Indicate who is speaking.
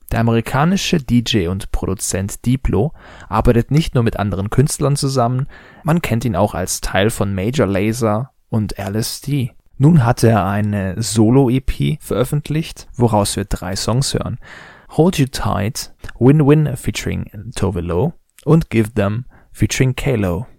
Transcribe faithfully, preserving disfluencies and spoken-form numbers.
Speaker 1: Der amerikanische D J und Produzent Diplo arbeitet nicht nur mit anderen Künstlern zusammen, man kennt ihn auch als Teil von Major Lazer und L S D. Nun hat er eine Solo-E P veröffentlicht, woraus wir drei Songs hören: Hold You Tight, Win Win featuring Tove Lo und Give Them featuring K-Lo.